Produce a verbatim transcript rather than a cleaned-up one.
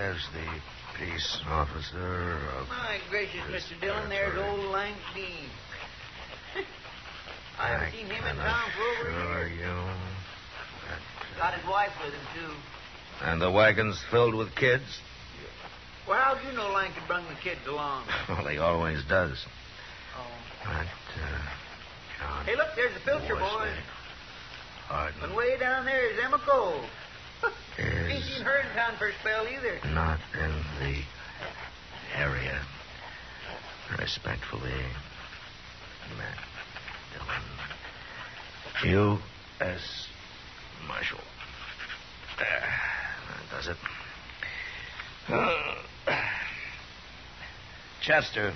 as the peace officer of... My gracious, Mister Dillon, there's old Lank Dean. I haven't I seen him in can town for over assure a year. you Got his wife with him, too. And the wagon's filled with kids? Well, how'd you know Lank had brung the kids along? Well, he always does. Oh. But, uh, John... Hey, look, there's the Pilcher boy. Wesley Hardin And way down there is Emma Cole. Ain't is seen her in town for a spell, either. not in the area. Respectfully, Matt Dillon. U S Marshal. There. That does it. Uh, Chester.